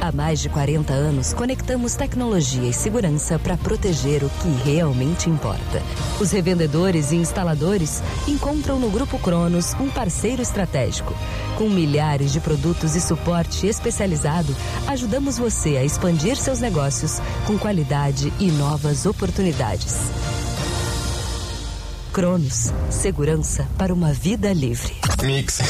Há mais de 40 anos, conectamos tecnologia e segurança para proteger o que realmente importa. Os revendedores e instaladores encontram no Grupo Cronos um parceiro estratégico. Com milhares de produtos e suporte especializado, ajudamos você a expandir seus negócios com qualidade e novas oportunidades. Cronos, segurança para uma vida livre. Mix.